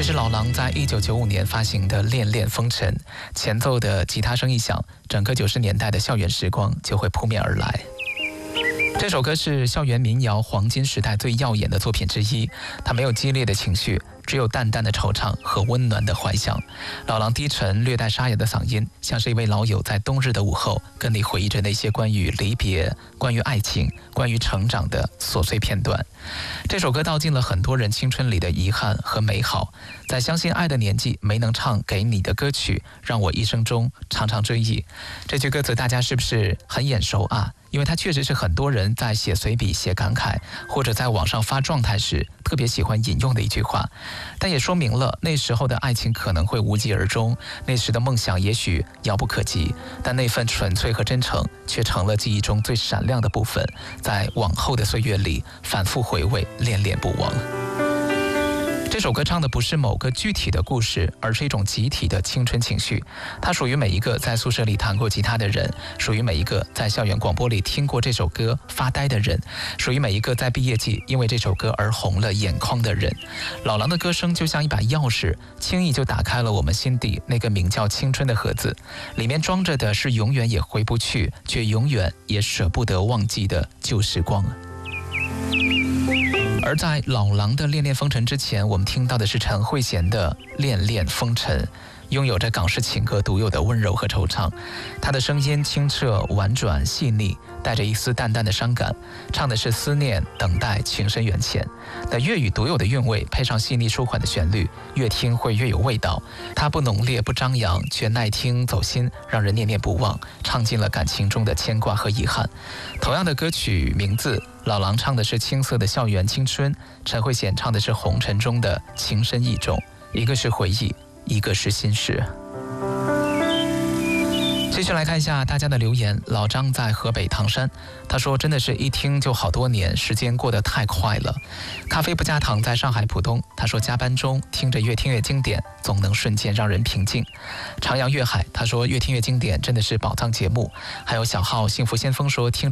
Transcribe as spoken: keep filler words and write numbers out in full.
这是老狼在一九九五年发行的《恋恋风尘》，前奏的吉他声一响，整个九十年代的校园时光就会扑面而来。这首歌是校园民谣黄金时代最耀眼的作品之一，它没有激烈的情绪，只有淡淡的惆怅和温暖的怀想。老狼低沉略带沙哑的嗓音，像是一位老友在冬日的午后跟你回忆着那些关于离别、关于爱情、关于成长的琐碎片段。这首歌道尽了很多人青春里的遗憾和美好，在相信爱的年纪没能唱给你的歌曲，让我一生中常常追忆。这句歌词大家是不是很眼熟啊？因为它确实是很多人在写随笔、写感慨，或者在网上发状态时特别喜欢引用的一句话。但也说明了那时候的爱情可能会无疾而终，那时的梦想也许遥不可及，但那份纯粹和真诚却成了记忆中最闪亮的部分，在往后的岁月里反复回味，恋恋不忘。这首歌唱的不是某个具体的故事，而是一种集体的青春情绪。它属于每一个在宿舍里弹过吉他的人，属于每一个在校园广播里听过这首歌发呆的人，属于每一个在毕业季因为这首歌而红了眼眶的人。老狼的歌声就像一把钥匙，轻易就打开了我们心底那个名叫青春的盒子，里面装着的是永远也回不去，却永远也舍不得忘记的旧时光。而在老狼的《恋恋风尘》之前，我们听到的是陈慧娴的《恋恋风尘》，拥有着港式情歌独有的温柔和惆怅。她的声音清澈婉转细腻，带着一丝淡淡的伤感，唱的是思念、等待、情深缘浅。那粤语独有的韵味，配上细腻舒缓的旋律，越听会越有味道。它不浓烈不张扬，却耐听走心，让人念念不忘，唱尽了感情中的牵挂和遗憾。同样的歌曲名字，老狼唱的是青涩的校园青春，陈慧娴唱的是红尘中的情深意重，一个是回忆，一个是心事。继续来看一下大家的留言。老张在河北唐山，他说真的是一听就好多年，时间过得太快了。咖啡不加糖在上海浦东，他说加班中听着越听越经典，总能瞬间让人平静。徜徉粤海，他说越听越经典真的是宝藏节目。还有小号幸福先锋说听着